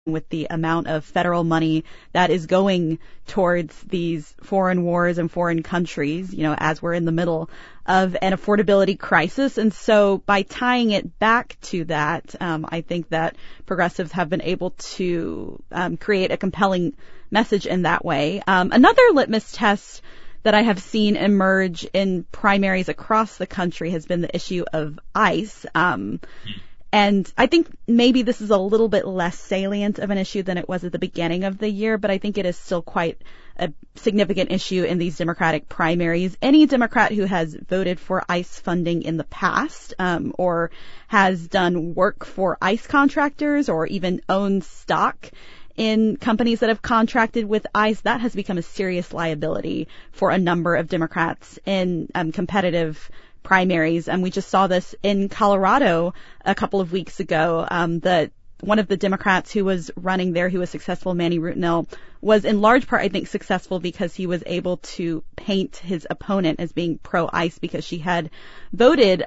with the amount of federal money that is going towards these foreign wars and foreign countries, as we're in the middle of an affordability crisis. And so by tying it back to that, I think that progressives have been able to create a compelling message in that way. Another litmus test that I have seen emerge in primaries across the country has been the issue of ICE. And I think maybe this is a little bit less salient of an issue than it was at the beginning of the year, but I think it is still quite a significant issue in these Democratic primaries. Any Democrat who has voted for ICE funding in the past, or has done work for ICE contractors or even owns stock in companies that have contracted with ICE, that has become a serious liability for a number of Democrats in competitive primaries. And we just saw this in Colorado a couple of weeks ago. One of the Democrats who was running there, who was successful, Manny Rutinel, was in large part, I think, successful because he was able to paint his opponent as being pro-ICE because she had voted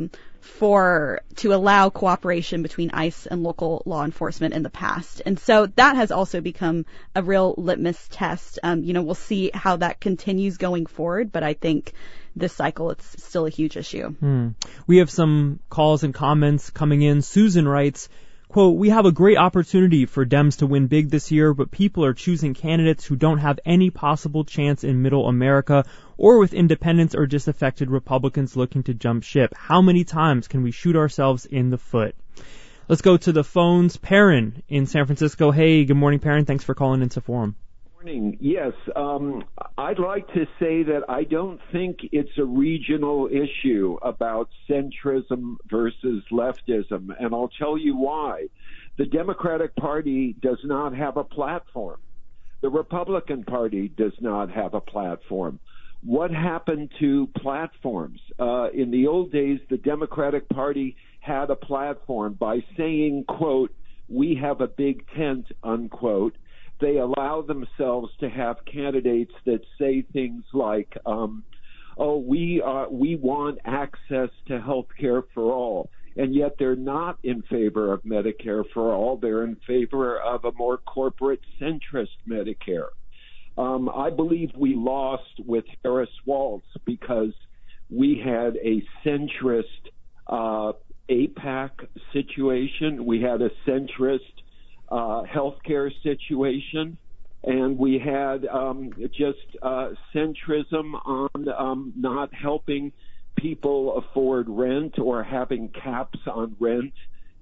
to allow cooperation between ICE and local law enforcement in the past. And so that has also become a real litmus test. We'll see how that continues going forward, but I think this cycle, it's still a huge issue. We have some calls and comments coming in. Susan writes, quote, "We have a great opportunity for Dems to win big this year, but people are choosing candidates who don't have any possible chance in middle America or with independents or disaffected Republicans looking to jump ship. How many times can we shoot ourselves in the foot?" Let's go to the phones. Perrin in San Francisco. Hey, good morning, Perrin. Thanks for calling into Forum. Morning. Yes, I'd like to say that I don't think it's a regional issue about centrism versus leftism, and I'll tell you why. The Democratic Party does not have a platform. The Republican Party does not have a platform. What happened to platforms? In the old days, the Democratic Party had a platform by saying, quote, "We have a big tent," unquote. They allow themselves to have candidates that say things like, we want access to health care for all. And yet they're not in favor of Medicare for all. They're in favor of a more corporate centrist Medicare. I believe we lost with Harris Walz because we had a centrist APAC situation. We had a centrist healthcare situation, and we had centrism on not helping people afford rent or having caps on rent.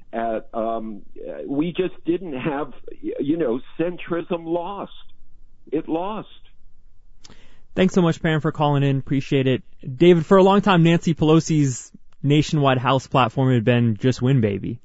We just didn't have, centrism lost. It lost. Thanks so much, Perrin, for calling in. Appreciate it. David, for a long time, Nancy Pelosi's nationwide House platform had been just win, baby.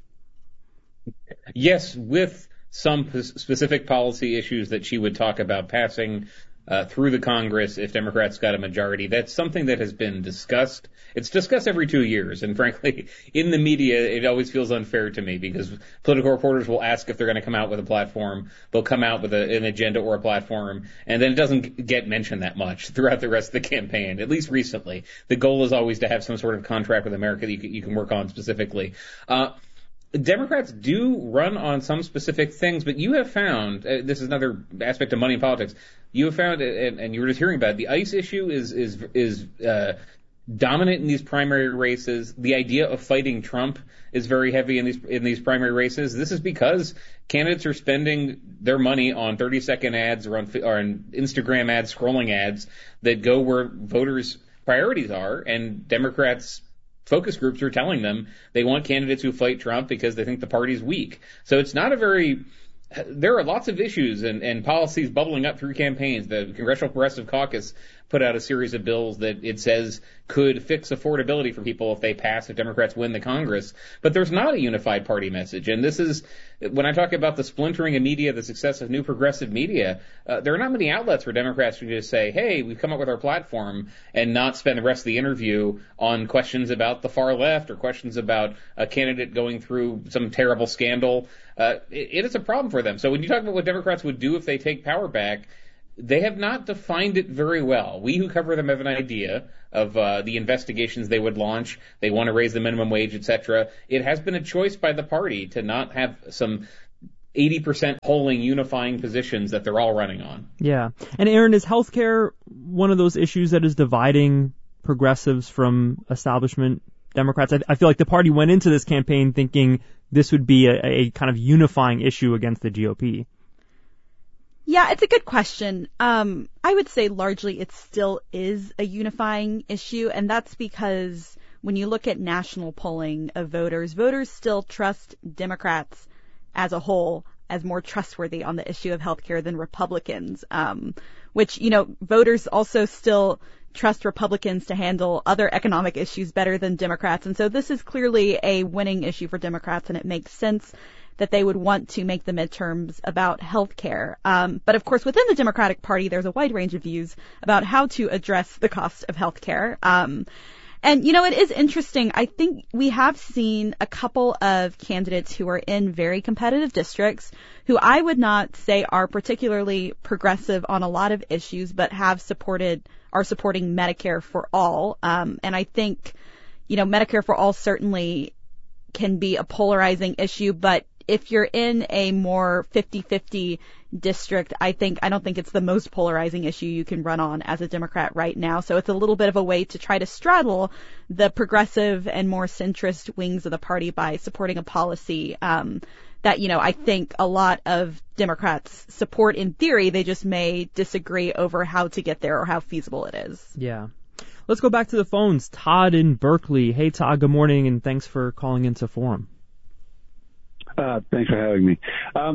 Yes, with some specific policy issues that she would talk about passing through the Congress if Democrats got a majority. That's something that has been discussed. It's discussed every 2 years, and frankly, in the media, it always feels unfair to me because political reporters will ask if they're going to come out with a platform. They'll come out with an agenda or a platform, and then it doesn't get mentioned that much throughout the rest of the campaign, at least recently. The goal is always to have some sort of contract with America that you can work on specifically. Democrats do run on some specific things, but you have found, this is another aspect of money in politics, you have found, and you were just hearing about it, the ICE issue is dominant in these primary races. The idea of fighting Trump is very heavy in these primary races. This is because candidates are spending their money on 30-second ads or on Instagram ads, scrolling ads that go where voters' priorities are, and Democrats' focus groups are telling them they want candidates who fight Trump because they think the party's weak. So it's not there are lots of issues and policies bubbling up through campaigns. The Congressional Progressive Caucus put out a series of bills that it says could fix affordability for people if they pass, if Democrats win the Congress. But there's not a unified party message. And this is, when I talk about the splintering of media, the success of new progressive media, there are not many outlets where Democrats can just say, hey, we've come up with our platform, and not spend the rest of the interview on questions about the far left or questions about a candidate going through some terrible scandal. It is a problem for them. So when you talk about what Democrats would do if they take power back, they have not defined it very well. We who cover them have an idea of the investigations they would launch. They want to raise the minimum wage, etc. It has been a choice by the party to not have some 80% polling unifying positions that they're all running on. Yeah. And Aaron, is healthcare one of those issues that is dividing progressives from establishment Democrats? I feel like the party went into this campaign thinking this would be a kind of unifying issue against the GOP. Yeah, it's a good question. I would say largely it still is a unifying issue, and that's because when you look at national polling of voters still trust Democrats as a whole as more trustworthy on the issue of healthcare than Republicans, which, voters also still trust Republicans to handle other economic issues better than Democrats. And so this is clearly a winning issue for Democrats, and it makes sense that they would want to make the midterms about health care. But of course, within the Democratic Party, there's a wide range of views about how to address the cost of health care. And, it is interesting. I think we have seen a couple of candidates who are in very competitive districts who I would not say are particularly progressive on a lot of issues, but are supporting Medicare for all. And I think, Medicare for all certainly can be a polarizing issue, but if you're in a more 50-50 district, I don't think it's the most polarizing issue you can run on as a Democrat right now. So it's a little bit of a way to try to straddle the progressive and more centrist wings of the party by supporting a policy that, I think a lot of Democrats support in theory. They just may disagree over how to get there or how feasible it is. Yeah. Let's go back to the phones. Todd in Berkeley. Hey, Todd, good morning, and thanks for calling into Forum. Thanks for having me.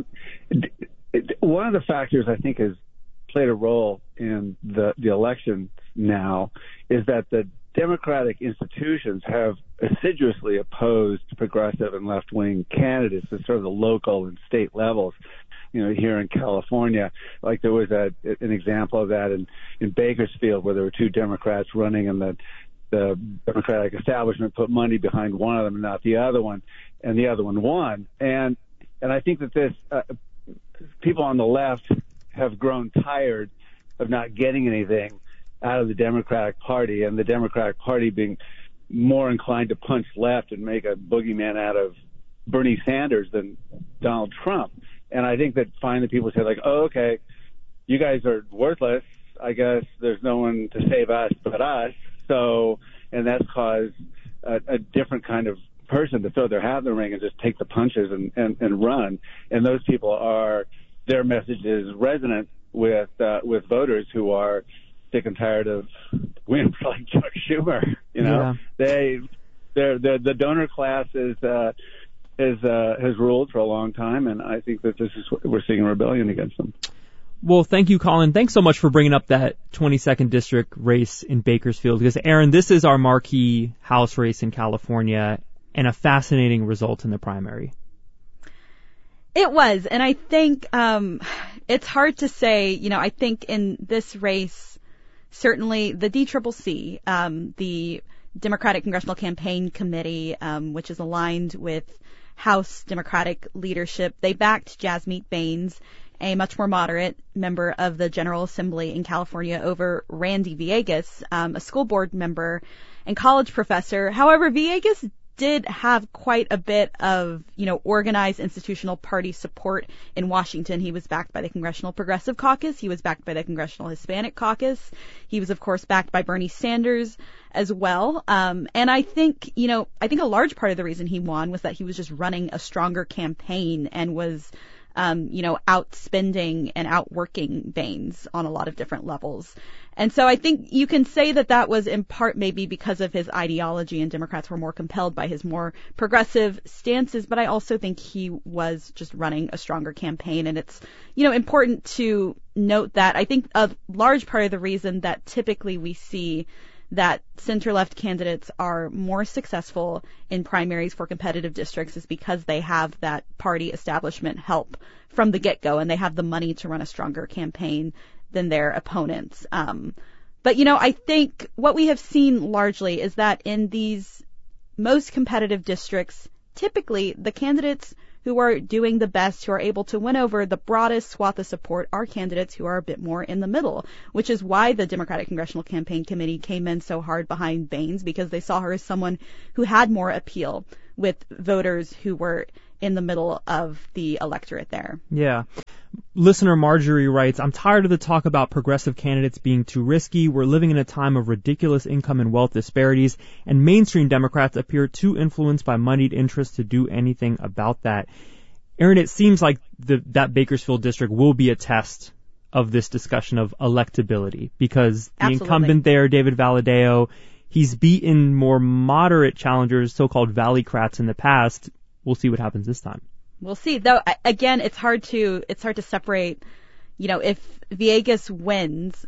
One of the factors I think has played a role in the election now is that the Democratic institutions have assiduously opposed progressive and left-wing candidates at sort of the local and state levels. Here in California, like there was an example of that in Bakersfield, where there were two Democrats running, and the Democratic establishment put money behind one of them and not the other one, and the other one won. And I think that this people on the left have grown tired of not getting anything out of the Democratic Party, and the Democratic Party being more inclined to punch left and make a boogeyman out of Bernie Sanders than Donald Trump. And I think that finally people say, like, oh, okay, you guys are worthless. I guess there's no one to save us but us. So, and that's caused a different kind of person to throw their hat in the ring and just take the punches and run. And those people their message is resonant with voters who are sick and tired of winning for like Chuck Schumer. Yeah. The donor class has ruled for a long time, and I think that this is what we're seeing, a rebellion against them. Well, thank you, Colin. Thanks so much for bringing up that 22nd district race in Bakersfield, because, Aaron, this is our marquee House race in California and a fascinating result in the primary. It was, and I think it's hard to say, I think in this race, certainly the DCCC, the Democratic Congressional Campaign Committee, which is aligned with House Democratic leadership, they backed Jasmeet Bains, a much more moderate member of the General Assembly in California, over Randy Villegas, a school board member and college professor. However, Villegas did have quite a bit of, organized institutional party support in Washington. He was backed by the Congressional Progressive Caucus. He was backed by the Congressional Hispanic Caucus. He was, of course, backed by Bernie Sanders as well. And I think, a large part of the reason he won was that he was just running a stronger campaign and was outspending and outworking Bains on a lot of different levels. And so I think you can say that was in part maybe because of his ideology, and Democrats were more compelled by his more progressive stances. But I also think he was just running a stronger campaign. And it's, important to note that I think a large part of the reason that typically we see that center-left candidates are more successful in primaries for competitive districts is because they have that party establishment help from the get-go, and they have the money to run a stronger campaign than their opponents. But, I think what we have seen largely is that in these most competitive districts, typically the candidates who are doing the best, who are able to win over the broadest swath of support, are candidates who are a bit more in the middle, which is why the Democratic Congressional Campaign Committee came in so hard behind Bains, because they saw her as someone who had more appeal with voters who were in the middle of the electorate there. Yeah. Listener Marjorie writes, I'm tired of the talk about progressive candidates being too risky. We're living in a time of ridiculous income and wealth disparities, and mainstream Democrats appear too influenced by moneyed interests to do anything about that. Aaron, it seems like that Bakersfield district will be a test of this discussion of electability, because the incumbent there, David Valadao, he's beaten more moderate challengers, so-called Valleycrats, in the past. We'll see what happens this time. We'll see. Though, again, it's hard to separate, if Villegas wins,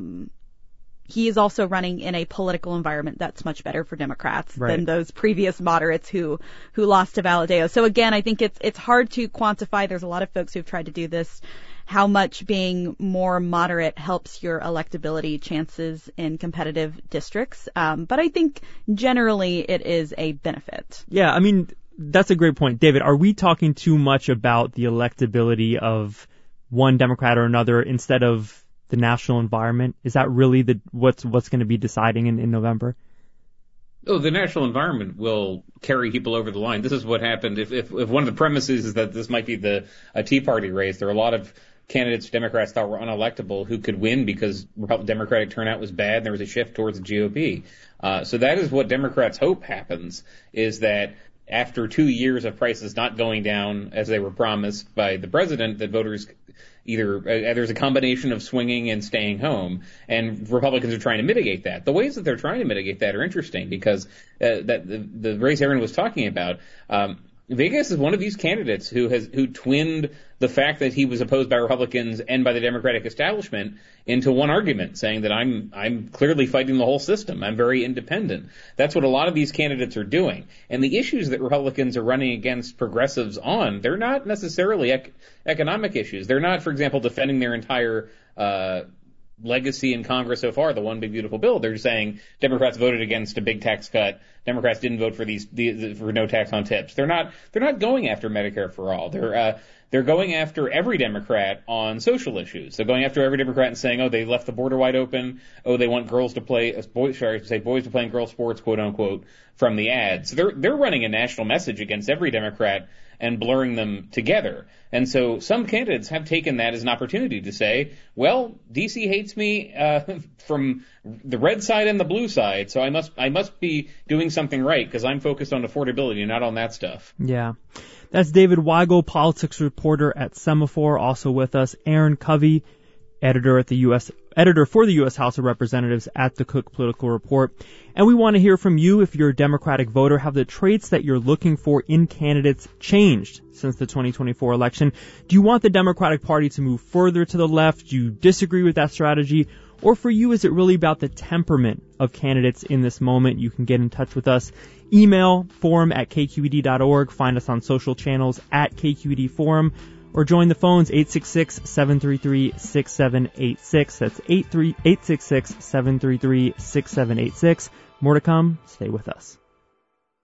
he is also running in a political environment that's much better for Democrats than those previous moderates who lost to Valadao. So again, I think it's hard to quantify. There's a lot of folks who've tried to do this, how much being more moderate helps your electability chances in competitive districts. But I think generally it is a benefit. Yeah, I mean, that's a great point. David, are we talking too much about the electability of one Democrat or another instead of the national environment? Is that really what's going to be deciding in November? Oh, the national environment will carry people over the line. This is what happened. If one of the premises is that this might be a Tea Party race, there are a lot of candidates Democrats thought were unelectable who could win because Democratic turnout was bad and there was a shift towards the GOP. So that is what Democrats hope happens, is that after 2 years of prices not going down as they were promised by the president, that voters either there's a combination of swinging and staying home, and Republicans are trying to mitigate that. The ways that they're trying to mitigate that are interesting, because the race Aaron was talking about, Villegas is one of these candidates who twinned the fact that he was opposed by Republicans and by the Democratic establishment into one argument, saying that I'm clearly fighting the whole system. I'm very independent. That's what a lot of these candidates are doing. And the issues that Republicans are running against progressives on, they're not necessarily economic issues. They're not, for example, defending their entire legacy in Congress so far, the One Big Beautiful Bill. They're saying Democrats voted against a big tax cut. Democrats didn't vote for for no tax on tips. They're not going after Medicare for all. They're going after every Democrat on social issues. They're going after every Democrat and saying, oh, they left the border wide open. Oh, they want boys to play in girl sports, quote unquote, from the ads. So they're running a national message against every Democrat and blurring them together. And so some candidates have taken that as an opportunity to say, well, DC hates me from the red side and the blue side, so I must be doing something right because I'm focused on affordability and not on that stuff. Yeah. That's David Weigel, politics reporter at Semaphore. Also with us, Aaron Covey, editor for the U.S. House of Representatives at the Cook Political Report. And we want to hear from you. If you're a Democratic voter, have the traits that you're looking for in candidates changed since the 2024 election? Do you want the Democratic Party to move further to the left? Do you disagree with that strategy? Or for you, is it really about the temperament of candidates in this moment? You can get in touch with us. Email forum@kqed.org. Find us on social channels @KQED Forum. Or join the phones 866-733-6786. That's 866-733-6786. More to come. Stay with us.